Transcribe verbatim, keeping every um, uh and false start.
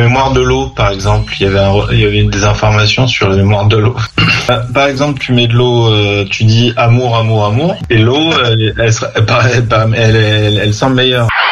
mémoire de l'eau, par exemple, il y avait un, il y avait des informations sur la mémoire de l'eau. Par exemple, tu mets de l'eau, euh, tu dis amour, amour, amour, et l'eau, elle, elle, elle, elle, elle, elle, elle semble meilleure.